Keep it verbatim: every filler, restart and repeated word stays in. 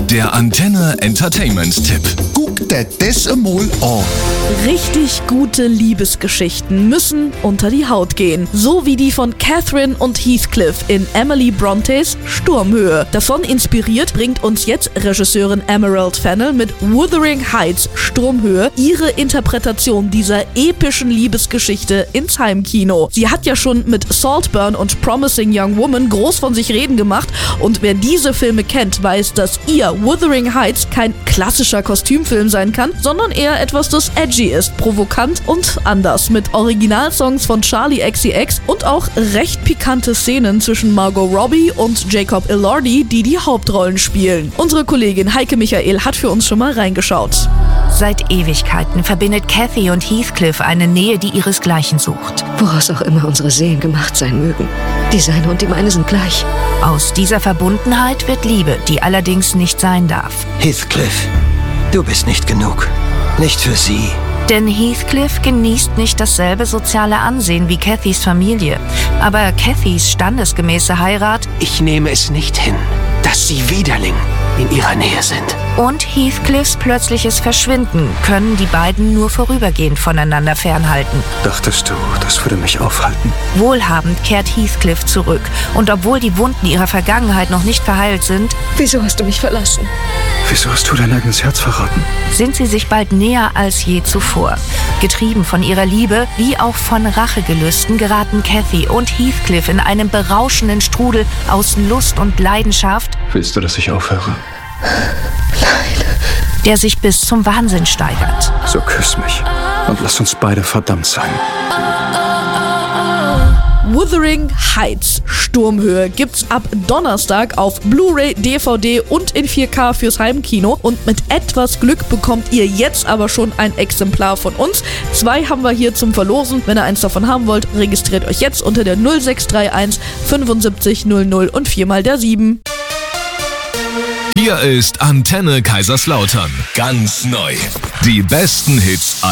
Der Antenne Entertainment-Tipp. Guck dir das einmal an. Richtig gute Liebesgeschichten müssen unter die Haut gehen. So wie die von Catherine und Heathcliff in Emily Brontes Sturmhöhe. Davon inspiriert bringt uns jetzt Regisseurin Emerald Fennell mit Wuthering Heights Sturmhöhe ihre Interpretation dieser epischen Liebesgeschichte ins Heimkino. Sie hat ja schon mit Saltburn und Promising Young Woman groß von sich reden gemacht und wer diese Filme kennt, weiß, dass ihr Wuthering Heights kein klassischer Kostümfilm sein kann, sondern eher etwas, das edgy ist, provokant und anders, mit Originalsongs von Charli X C X und auch recht pikante Szenen zwischen Margot Robbie und Jacob Elordi, die die Hauptrollen spielen. Unsere Kollegin Heike Michael hat für uns schon mal reingeschaut. Seit Ewigkeiten verbindet Cathy und Heathcliff eine Nähe, die ihresgleichen sucht. Woraus auch immer unsere Seelen gemacht sein mögen. Die seine und die meine sind gleich. Aus dieser Verbundenheit wird Liebe, die allerdings nicht sein darf. Heathcliff, du bist nicht genug. Nicht für sie. Denn Heathcliff genießt nicht dasselbe soziale Ansehen wie Cathys Familie. Aber Cathys standesgemäße Heirat Ich nehme es nicht hin, dass sie Widerling in ihrer Nähe sind. und Heathcliffs plötzliches Verschwinden können die beiden nur vorübergehend voneinander fernhalten. Dachtest du, das würde mich aufhalten? Wohlhabend kehrt Heathcliff zurück. Und obwohl die Wunden ihrer Vergangenheit noch nicht verheilt sind, Wieso hast du mich verlassen? Wieso hast du dein eigenes Herz verraten? sind sie sich bald näher als je zuvor. Getrieben von ihrer Liebe wie auch von Rachegelüsten geraten Cathy und Heathcliff in einem berauschenden Strudel aus Lust und Leidenschaft, Willst du, dass ich aufhöre? der sich bis zum Wahnsinn steigert. So küss mich und lass uns beide verdammt sein. Wuthering Heights Sturmhöhe gibt's ab Donnerstag auf Blu-ray, D V D und in vier K fürs Heimkino und mit etwas Glück bekommt ihr jetzt aber schon ein Exemplar von uns. Zwei haben wir hier zum Verlosen. Wenn ihr eins davon haben wollt, registriert euch jetzt unter der null sechs drei eins fünfundsiebzig null null und viermal der sieben. Hier ist Antenne Kaiserslautern. Ganz neu. Die besten Hits